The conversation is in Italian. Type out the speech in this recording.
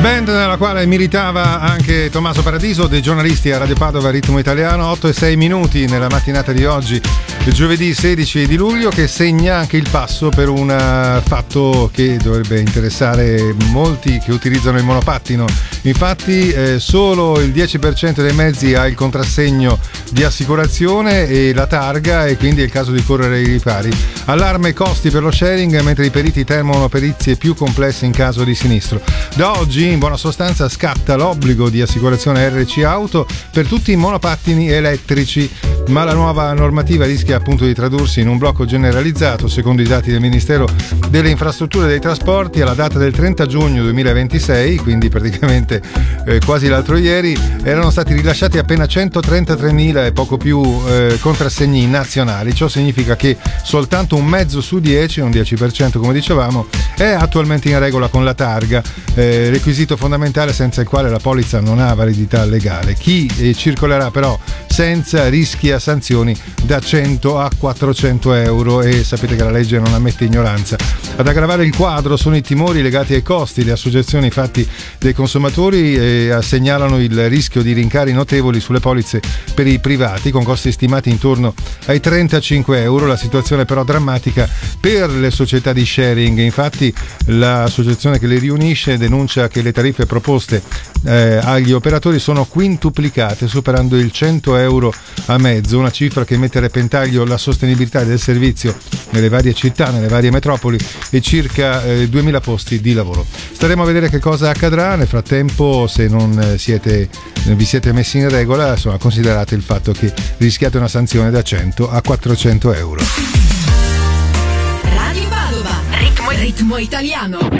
Band nella quale militava anche Tommaso Paradiso, dei giornalisti a Radio Padova Ritmo Italiano. 8:06 nella mattinata di oggi, giovedì 16 di luglio, che segna anche il passo per un fatto che dovrebbe interessare molti che utilizzano il monopattino. Infatti solo il 10% dei mezzi ha il contrassegno di assicurazione e la targa, e quindi è il caso di correre ai ripari. Allarme costi per lo sharing, mentre i periti temono perizie più complesse in caso di sinistro. Da oggi, in buona sostanza, scatta l'obbligo di assicurazione RC Auto per tutti i monopattini elettrici, ma la nuova normativa rischia appunto di tradursi in un blocco generalizzato. Secondo i dati del Ministero delle Infrastrutture e dei Trasporti, alla data del 30 giugno 2026, quindi praticamente quasi l'altro ieri, erano stati rilasciati appena 133.000 e poco più contrassegni nazionali. Ciò significa che soltanto un mezzo su 10, un 10% come dicevamo, è attualmente in regola con la targa, requisito fondamentale senza il quale la polizza non ha validità legale. Chi circolerà però senza rischia sanzioni da 100 a 400 euro, e sapete che la legge non ammette ignoranza. Ad aggravare il quadro sono i timori legati ai costi. Le associazioni infatti dei consumatori segnalano il rischio di rincari notevoli sulle polizze per i privati, con costi stimati intorno ai 35 euro. La situazione però drammatica per le società di sharing. Infatti l'associazione che le riunisce denuncia che le tariffe proposte agli operatori sono quintuplicate, superando il 100 euro a mezzo, una cifra che mette a repentaglio la sostenibilità del servizio nelle varie città, nelle varie metropoli, e circa 2000 posti di lavoro. Staremo a vedere che cosa accadrà. Nel frattempo, se non vi siete messi in regola, insomma, considerate il fatto che rischiate una sanzione da 100 a 400 euro. Radio Padova, ritmo italiano.